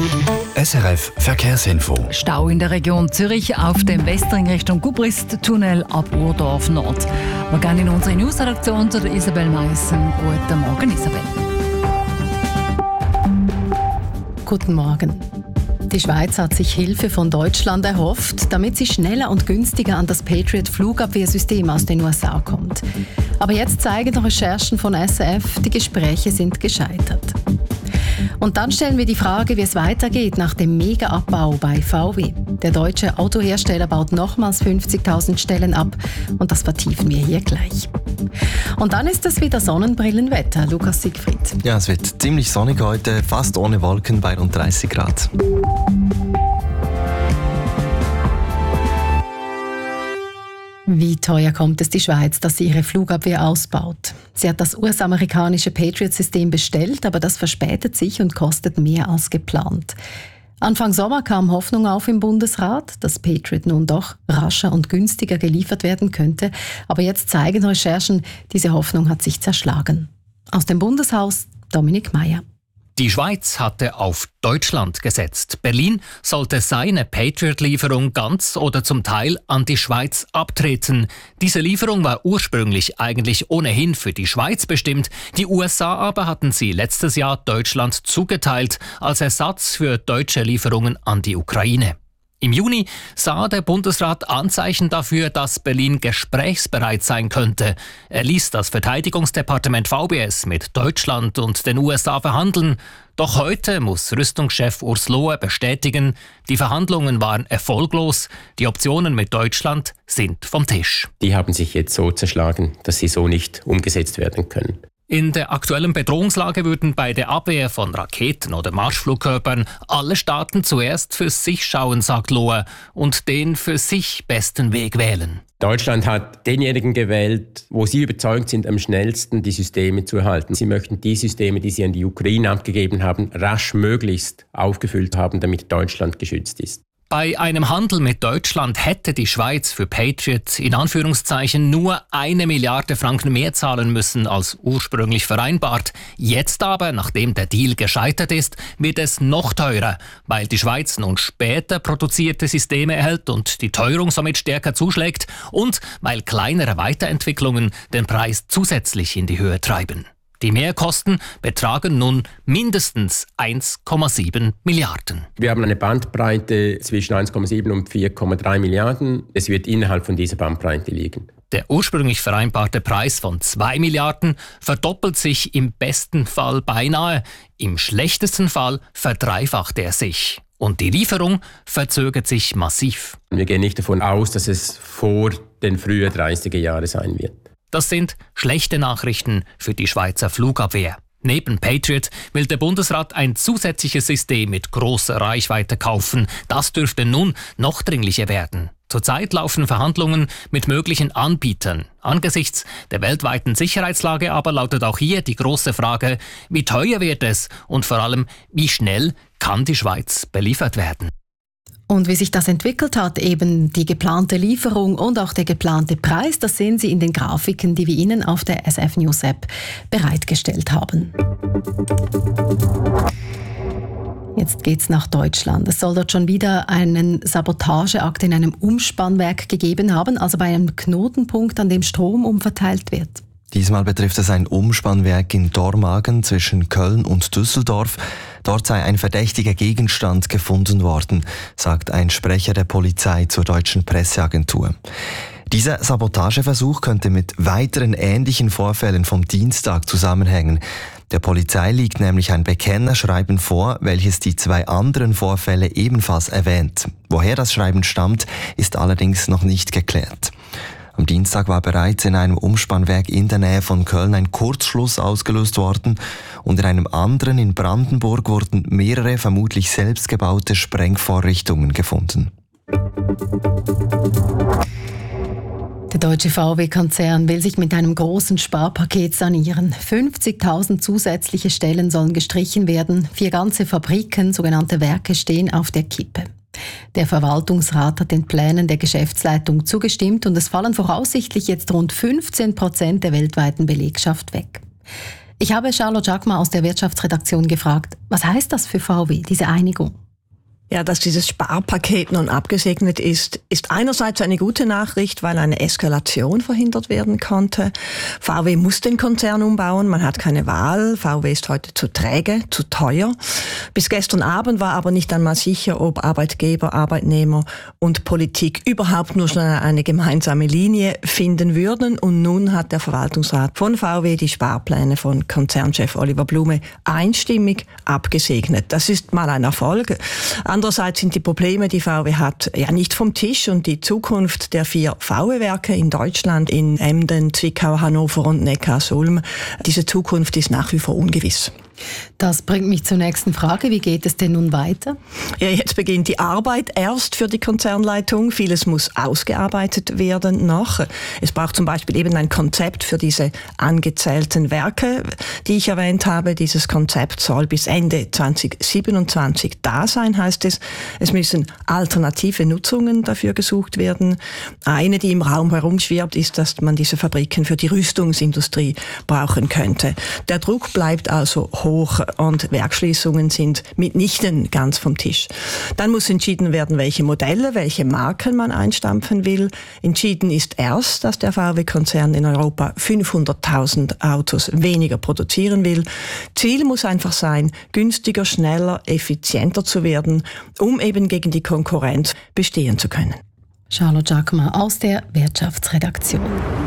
SRF Verkehrsinfo. Stau in der Region Zürich auf dem Westring Richtung Gubrist-Tunnel ab Urdorf Nord. Wir gehen in unsere News-Redaktion zu der Isabel Meissen. Guten Morgen, Isabel. Guten Morgen. Die Schweiz hat sich Hilfe von Deutschland erhofft, damit sie schneller und günstiger an das Patriot-Flugabwehrsystem aus den USA kommt. Aber jetzt zeigen Recherchen von SRF, die Gespräche sind gescheitert. Und dann stellen wir die Frage, wie es weitergeht nach dem Mega-Abbau bei VW. Der deutsche Autohersteller baut nochmals 50.000 Stellen ab und das vertiefen wir hier gleich. Und dann ist es wieder Sonnenbrillenwetter, Lukas Siegfried. Ja, es wird ziemlich sonnig heute, fast ohne Wolken bei rund 30 Grad. Wie teuer kommt es die Schweiz, dass sie ihre Flugabwehr ausbaut? Sie hat das US-amerikanische Patriot-System bestellt, aber das verspätet sich und kostet mehr als geplant. Anfang Sommer kam Hoffnung auf im Bundesrat, dass Patriot nun doch rascher und günstiger geliefert werden könnte. Aber jetzt zeigen Recherchen, diese Hoffnung hat sich zerschlagen. Aus dem Bundeshaus Dominik Meier. Die Schweiz hatte auf Deutschland gesetzt. Berlin sollte seine Patriot-Lieferung ganz oder zum Teil an die Schweiz abtreten. Diese Lieferung war ursprünglich eigentlich ohnehin für die Schweiz bestimmt. Die USA aber hatten sie letztes Jahr Deutschland zugeteilt als Ersatz für deutsche Lieferungen an die Ukraine. Im Juni sah der Bundesrat Anzeichen dafür, dass Berlin gesprächsbereit sein könnte. Er ließ das Verteidigungsdepartement VBS mit Deutschland und den USA verhandeln. Doch heute muss Rüstungschef Urs Lohe bestätigen, die Verhandlungen waren erfolglos. Die Optionen mit Deutschland sind vom Tisch. Die haben sich jetzt so zerschlagen, dass sie so nicht umgesetzt werden können. In der aktuellen Bedrohungslage würden bei der Abwehr von Raketen oder Marschflugkörpern alle Staaten zuerst für sich schauen, sagt Lohe, und den für sich besten Weg wählen. Deutschland hat denjenigen gewählt, wo sie überzeugt sind, am schnellsten die Systeme zu erhalten. Sie möchten die Systeme, die sie an die Ukraine abgegeben haben, rasch möglichst aufgefüllt haben, damit Deutschland geschützt ist. Bei einem Handel mit Deutschland hätte die Schweiz für Patriot in Anführungszeichen nur 1 Milliarde Franken mehr zahlen müssen als ursprünglich vereinbart. Jetzt aber, nachdem der Deal gescheitert ist, wird es noch teurer, weil die Schweiz nun später produzierte Systeme erhält und die Teuerung somit stärker zuschlägt und weil kleinere Weiterentwicklungen den Preis zusätzlich in die Höhe treiben. Die Mehrkosten betragen nun mindestens 1,7 Milliarden. Wir haben eine Bandbreite zwischen 1,7 und 4,3 Milliarden. Es wird innerhalb von dieser Bandbreite liegen. Der ursprünglich vereinbarte Preis von 2 Milliarden verdoppelt sich im besten Fall beinahe. Im schlechtesten Fall verdreifacht er sich. Und die Lieferung verzögert sich massiv. Wir gehen nicht davon aus, dass es vor den frühen 30er Jahren sein wird. Das sind schlechte Nachrichten für die Schweizer Flugabwehr. Neben Patriot will der Bundesrat ein zusätzliches System mit großer Reichweite kaufen. Das dürfte nun noch dringlicher werden. Zurzeit laufen Verhandlungen mit möglichen Anbietern. Angesichts der weltweiten Sicherheitslage aber lautet auch hier die große Frage, wie teuer wird es und vor allem, wie schnell kann die Schweiz beliefert werden. Und wie sich das entwickelt hat, eben die geplante Lieferung und auch der geplante Preis, das sehen Sie in den Grafiken, die wir Ihnen auf der SF News App bereitgestellt haben. Jetzt geht's nach Deutschland. Es soll dort schon wieder einen Sabotageakt in einem Umspannwerk gegeben haben, also bei einem Knotenpunkt, an dem Strom umverteilt wird. Diesmal betrifft es ein Umspannwerk in Dormagen zwischen Köln und Düsseldorf. Dort sei ein verdächtiger Gegenstand gefunden worden, sagt ein Sprecher der Polizei zur deutschen Presseagentur. Dieser Sabotageversuch könnte mit weiteren ähnlichen Vorfällen vom Dienstag zusammenhängen. Der Polizei liegt nämlich ein Bekennerschreiben vor, welches die 2 anderen Vorfälle ebenfalls erwähnt. Woher das Schreiben stammt, ist allerdings noch nicht geklärt. Am Dienstag war bereits in einem Umspannwerk in der Nähe von Köln ein Kurzschluss ausgelöst worden und in einem anderen in Brandenburg wurden mehrere vermutlich selbstgebaute Sprengvorrichtungen gefunden. Der deutsche VW-Konzern will sich mit einem großen Sparpaket sanieren. 50.000 zusätzliche Stellen sollen gestrichen werden. 4 ganze Fabriken, sogenannte Werke, stehen auf der Kippe. Der Verwaltungsrat hat den Plänen der Geschäftsleitung zugestimmt und es fallen voraussichtlich jetzt rund 15% der weltweiten Belegschaft weg. Ich habe Charlotte Jacquemin aus der Wirtschaftsredaktion gefragt, was heißt das für VW, diese Einigung? Ja, dass dieses Sparpaket nun abgesegnet ist, ist einerseits eine gute Nachricht, weil eine Eskalation verhindert werden konnte. VW muss den Konzern umbauen, man hat keine Wahl. VW ist heute zu träge, zu teuer. Bis gestern Abend war aber nicht einmal sicher, ob Arbeitgeber, Arbeitnehmer und Politik überhaupt nur schon eine gemeinsame Linie finden würden. Und nun hat der Verwaltungsrat von VW die Sparpläne von Konzernchef Oliver Blume einstimmig abgesegnet. Das ist mal ein Erfolg. Andererseits sind die Probleme, die VW hat, ja nicht vom Tisch, und die Zukunft der 4 VW-Werke in Deutschland, in Emden, Zwickau, Hannover und Neckarsulm, diese Zukunft ist nach wie vor ungewiss. Das bringt mich zur nächsten Frage. Wie geht es denn nun weiter? Ja, jetzt beginnt die Arbeit erst für die Konzernleitung. Vieles muss ausgearbeitet werden noch. Es braucht zum Beispiel eben ein Konzept für diese angezählten Werke, die ich erwähnt habe. Dieses Konzept soll bis Ende 2027 da sein, heißt es. Es müssen alternative Nutzungen dafür gesucht werden. Eine, die im Raum herumschwirrt, ist, dass man diese Fabriken für die Rüstungsindustrie brauchen könnte. Der Druck bleibt also hoch und Werksschließungen sind mitnichten ganz vom Tisch. Dann muss entschieden werden, welche Modelle, welche Marken man einstampfen will. Entschieden ist erst, dass der VW-Konzern in Europa 500.000 Autos weniger produzieren will. Ziel muss einfach sein, günstiger, schneller, effizienter zu werden, um eben gegen die Konkurrenz bestehen zu können. Charlotte Jacquemin aus der Wirtschaftsredaktion.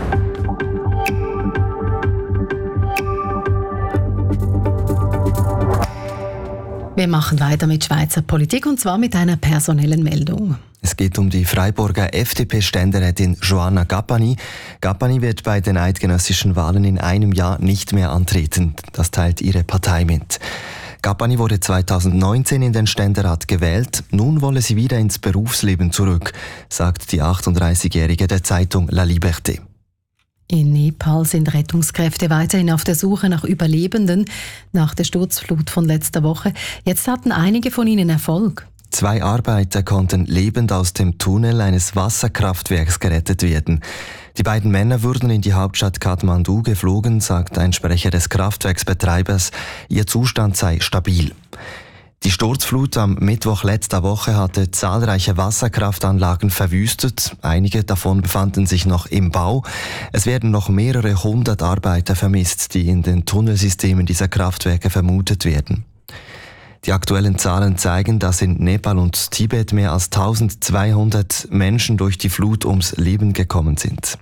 Wir machen weiter mit Schweizer Politik, und zwar mit einer personellen Meldung. Es geht um die Freiburger FDP-Ständerätin Joanna Gappani. Gappani wird bei den eidgenössischen Wahlen in einem Jahr nicht mehr antreten. Das teilt ihre Partei mit. Gappani wurde 2019 in den Ständerat gewählt. Nun wolle sie wieder ins Berufsleben zurück, sagt die 38-Jährige der Zeitung La Liberté. In Nepal sind Rettungskräfte weiterhin auf der Suche nach Überlebenden nach der Sturzflut von letzter Woche. Jetzt hatten einige von ihnen Erfolg. 2 Arbeiter konnten lebend aus dem Tunnel eines Wasserkraftwerks gerettet werden. Die beiden Männer wurden in die Hauptstadt Kathmandu geflogen, sagt ein Sprecher des Kraftwerksbetreibers. Ihr Zustand sei stabil. Die Sturzflut am Mittwoch letzter Woche hatte zahlreiche Wasserkraftanlagen verwüstet. Einige davon befanden sich noch im Bau. Es werden noch mehrere 100 Arbeiter vermisst, die in den Tunnelsystemen dieser Kraftwerke vermutet werden. Die aktuellen Zahlen zeigen, dass in Nepal und Tibet mehr als 1200 Menschen durch die Flut ums Leben gekommen sind.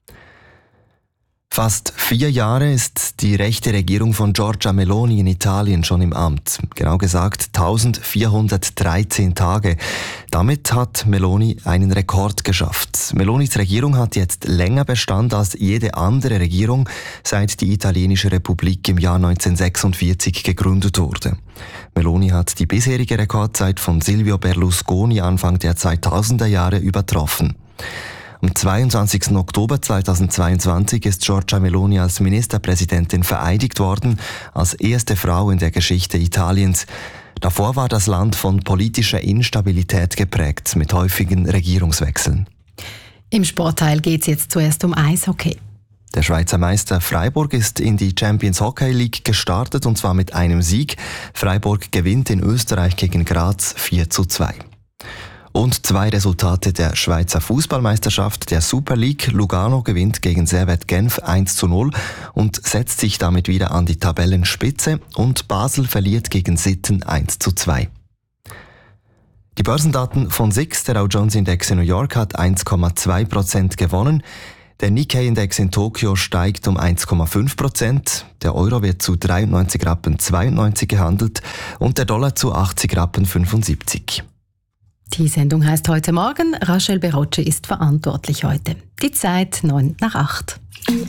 Fast 4 Jahre ist die rechte Regierung von Giorgia Meloni in Italien schon im Amt. Genau gesagt 1413 Tage. Damit hat Meloni einen Rekord geschafft. Melonis Regierung hat jetzt länger Bestand als jede andere Regierung, seit die italienische Republik im Jahr 1946 gegründet wurde. Meloni hat die bisherige Rekordzeit von Silvio Berlusconi Anfang der 2000er Jahre übertroffen. Am 22. Oktober 2022 ist Giorgia Meloni als Ministerpräsidentin vereidigt worden, als erste Frau in der Geschichte Italiens. Davor war das Land von politischer Instabilität geprägt, mit häufigen Regierungswechseln. Im Sportteil geht es jetzt zuerst um Eishockey. Der Schweizer Meister Freiburg ist in die Champions Hockey League gestartet, und zwar mit einem Sieg. Freiburg gewinnt in Österreich gegen Graz 4:2. Und 2 Resultate der Schweizer Fußballmeisterschaft der Super League. Lugano gewinnt gegen Servette Genf 1:0 und setzt sich damit wieder an die Tabellenspitze. Und Basel verliert gegen Sitten 1:2. Die Börsendaten von SIX, der Dow Jones Index in New York, hat 1,2% gewonnen. Der Nikkei-Index in Tokio steigt um 1,5%. Der Euro wird zu 93,92 Rappen gehandelt und der Dollar zu 80,75 Rappen. Die Sendung heißt «Heute Morgen». Rachel Berocci ist verantwortlich heute. Die Zeit 7:09.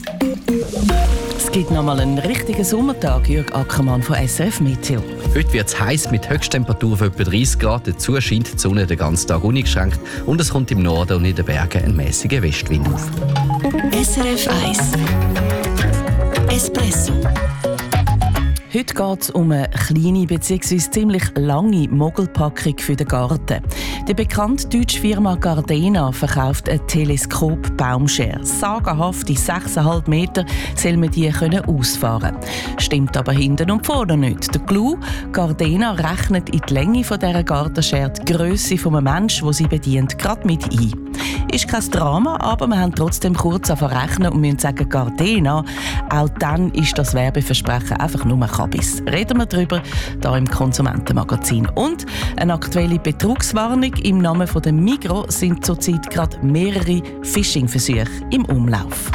Es gibt noch mal einen richtigen Sommertag, Jürg Ackermann von SRF Meteo. Heute wird es heiß mit Höchsttemperatur von etwa 30 Grad. Dazu scheint die Sonne den ganzen Tag uneingeschränkt und es kommt im Norden und in den Bergen ein mäßiger Westwind auf. SRF 1 Espresso. Heute geht es um eine kleine bzw. ziemlich lange Mogelpackung für den Garten. Die bekannte deutsche Firma Gardena verkauft eine Teleskop-Baumschere. Sagenhafte 6,5 Meter soll man die ausfahren können. Stimmt aber hinten und vorne nicht. Der Clou: Gardena rechnet in die Länge dieser Gartenschere die Grösse eines Menschen, der sie bedient, gerade mit ein. Ist kein Drama, aber wir haben trotzdem kurz verrechnen und müssen sagen, Gardena, auch dann ist das Werbeversprechen einfach nur Kabis. Reden wir darüber hier im Konsumentenmagazin. Und eine aktuelle Betrugswarnung: im Namen der Migros sind zurzeit gerade mehrere Phishing-Versuche im Umlauf.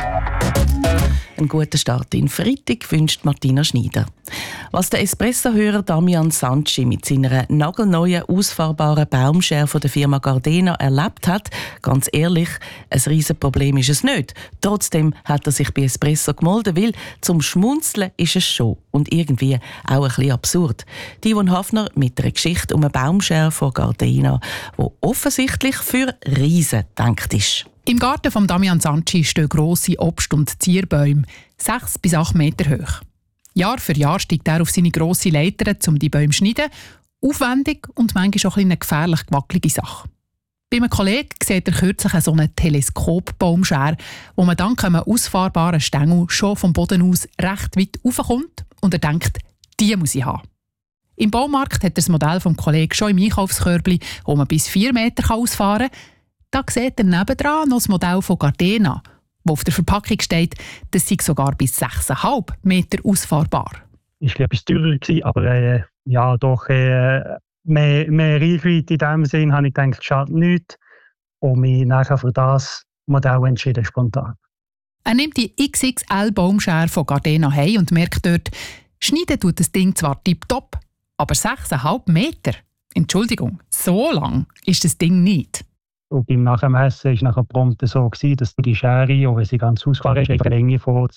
Einen guten Start in Freitag wünscht Martina Schneider. Was der Espresso-Hörer Damian Sanci mit seiner nagelneuen, ausfahrbaren Baumschere von der Firma Gardena erlebt hat, ganz ehrlich, ein Riesenproblem ist es nicht. Trotzdem hat er sich bei Espresso gemeldet, weil zum Schmunzeln ist es schon und irgendwie auch ein bisschen absurd. Yvonne Hafner mit einer Geschichte um eine Baumschere von Gardena, die offensichtlich für Riesen gedacht ist. Im Garten von Damian Sanci stehen grosse Obst- und Zierbäume, 6 bis 8 Meter hoch. Jahr für Jahr steigt er auf seine grosse Leiter, um die Bäume zu schneiden. Aufwendig und manchmal auch eine gefährlich gewackelige Sache. Bei einem Kollegen sieht er kürzlich so eine Teleskop-Baumschere, wo man dank einem ausfahrbaren Stängel schon vom Boden aus recht weit raufkommt und er denkt, die muss ich haben. Im Baumarkt hat er das Modell vom Kollegen schon im Einkaufskörbli, wo man bis 4 Meter ausfahren kann. Da sieht er nebendran noch das Modell von Gardena, wo auf der Verpackung steht, das sei sogar bis 6,5 Meter ausfahrbar. Es war etwas teurer, aber ja, doch mehr Reichweite in dem Sinn, habe ich gedacht, schadet nichts. Und mich nachher für das Modell entschieden, spontan. Er nimmt die XXL-Baumschere von Gardena heim und merkt dort, schneiden tut das Ding zwar tipptopp, aber 6,5 Meter? Entschuldigung, so lang ist das Ding nicht. Und beim Nachmessen war es nachher prompt so, dass die Schere, auch wenn sie ganz ausgefahren ist, eine Länge von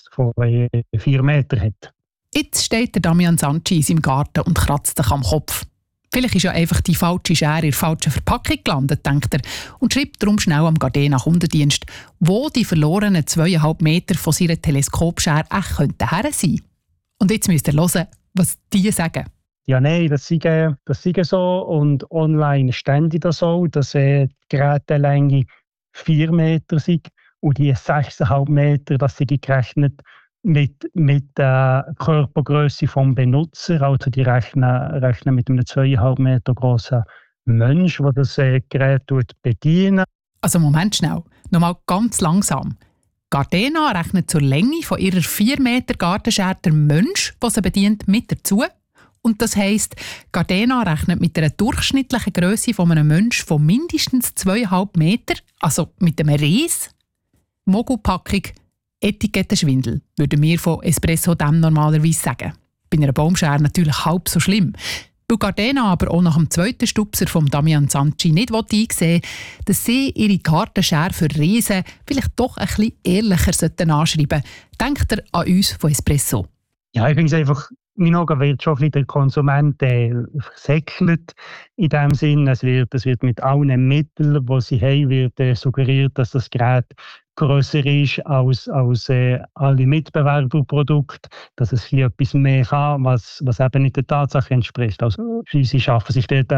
4 Meter hat. Jetzt steht der Damian Sanci in seinem Garten und kratzt sich am Kopf. Vielleicht ist ja einfach die falsche Schere in der falschen Verpackung gelandet, denkt er, und schreibt darum schnell am Gardena Kundendienst, wo die verlorenen 2,5 Meter von seiner Teleskopschere echt her sein könnten. Und jetzt müsst ihr hören, was die sagen. Ja, nein, das sei so. Und online ständig das so, dass die Gerätelänge 4 Meter sind und die 6,5 Meter, das sind gerechnet mit der Körpergröße des Benutzer. Also die rechnen mit einem 2,5 Meter grossen Mensch, der das Gerät bedient. Also Moment schnell, nochmal ganz langsam. Gardena rechnet zur Länge von ihrer 4 Meter Gartenschere der Mensch, der sie bedient, mit dazu. Und das heisst, Gardena rechnet mit einer durchschnittlichen Grösse von einem Menschen von mindestens 2,5 Meter, also mit einem Ries. Mogelpackung, Etikettenschwindel, würden wir von Espresso dem normalerweise sagen. Bei einer Baumschere natürlich halb so schlimm. Weil Gardena aber auch nach dem zweiten Stupser von Damian Sanci nicht einsehen will, dass sie ihre Gartenschere für Riesen vielleicht doch ein bisschen ehrlicher anschreiben sollten, denkt er an uns von Espresso. Ja, ich finde es einfach, in meinen Augen wird schon ein bisschen der Konsument versäckelt. In dem Sinn, es wird mit allen Mitteln, die sie haben, wird suggeriert, dass das Gerät grösser ist als alle Mitbewerberprodukte, dass es hier etwas mehr kann, was eben nicht der Tatsache entspricht. Also, sie schaffen sich dort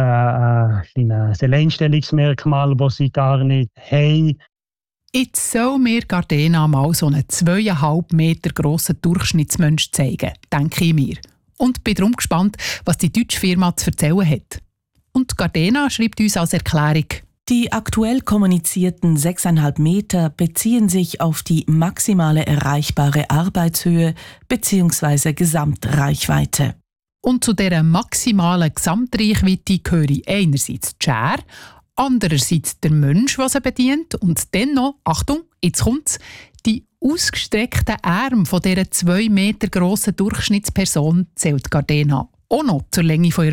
ein Alleinstellungsmerkmal, das sie gar nicht haben. Jetzt soll mir Gardena mal so einen 2,5 Meter grossen Durchschnittsmensch zeigen, denke ich mir. Und bin darum gespannt, was die deutsche Firma zu erzählen hat. Und Gardena schreibt uns als Erklärung: Die aktuell kommunizierten 6,5 Meter beziehen sich auf die maximale erreichbare Arbeitshöhe bzw. Gesamtreichweite. Und zu dieser maximalen Gesamtreichweite gehören einerseits die Schere, andererseits der Mensch, der sie bedient, und dann noch, Achtung, jetzt kommt's, die ausgestreckten Arme von dieser 2 Meter grossen Durchschnittsperson zählt Gardena auch noch zur Länge von ihrer